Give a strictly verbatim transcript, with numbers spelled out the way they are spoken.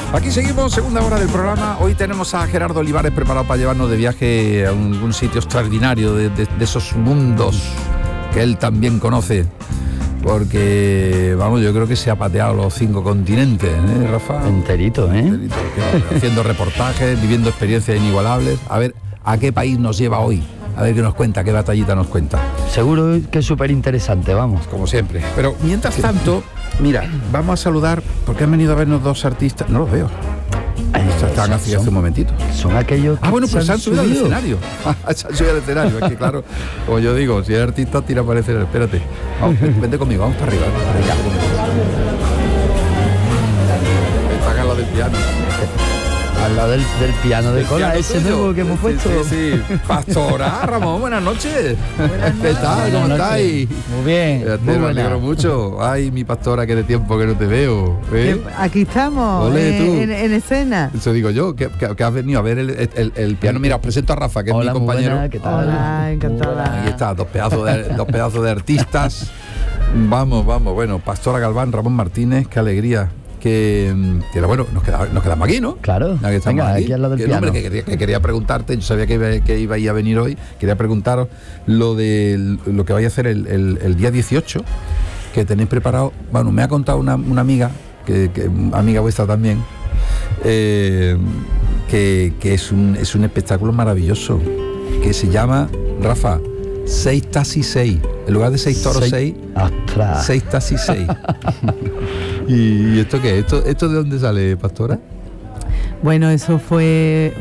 Aquí seguimos, segunda hora del programa. Hoy tenemos a Gerardo Olivares preparado para llevarnos de viaje a un, un sitio extraordinario de, de, de esos mundos que él también conoce. Porque, vamos, yo creo que se ha pateado los cinco continentes, ¿eh, Rafa? Enterito, ¿eh? Enterito, que, haciendo reportajes, viviendo experiencias inigualables. A ver, ¿a qué país nos lleva hoy? A ver qué nos cuenta, qué batallita nos cuenta. Seguro que es súper interesante, vamos. Como siempre. Pero, mientras tanto, mira, vamos a saludar, porque han venido a vernos dos artistas. No los veo. Estaban así hace un momentito. Son aquellos que Ah, bueno, pues se han subido al subido. escenario. Se han subido al escenario. Es que claro, como yo digo, si eres artista, tira para el escenario. Espérate. Vamos, vente, vente conmigo, vamos para arriba. Venga, está al lado del piano. Al lado del, del piano de ¿El cola, piano ese tuyo? nuevo que hemos Sí, puesto. Sí, sí. Pastora, Ramón, buenas noches. Buenas ¿Qué tal? ¿Cómo Buenas noches. estáis? Muy bien, Fíjate, muy me buena. alegro mucho. Ay, mi pastora, que de tiempo que no te veo. ¿eh? Aquí estamos, Ole, eh, tú. en, en escena. Eso digo yo, que, que, que has venido a ver el, el, el piano. Mira, os presento a Rafa, que Hola, es mi muy compañero. buena, ¿qué tal? Hola, encantada. Ahí está, dos pedazos de, dos pedazos de artistas. Vamos, vamos, bueno, Pastora Galván, Ramón Martínez, qué alegría. Que, que bueno, nos, queda, nos quedamos aquí, ¿no? Claro, Ya que estamos venga, aquí. aquí al lado del Que, piano. hombre, que, quería, que quería preguntarte, yo sabía que iba, que iba a venir hoy, quería preguntaros lo de lo que vais a hacer el, el, el día dieciocho, que tenéis preparado. Bueno, me ha contado una, una amiga, que, que amiga vuestra también, eh, que, que es, un, es un espectáculo maravilloso, que se llama, Rafa, Seis Taxi seis. En lugar de seis toros seis, Ostras. seis Taxi seis. ¿Y esto qué? ¿Esto, ¿Esto de dónde sale, Pastora? Bueno, eso fue